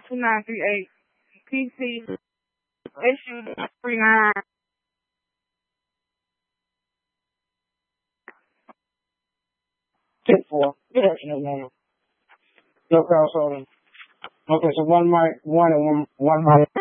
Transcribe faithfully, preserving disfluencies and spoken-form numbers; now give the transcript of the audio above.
two nine three eight. P C issue three nine. Ten four. Directional one. No cross holding. Okay, so one mic, one and one, one mic.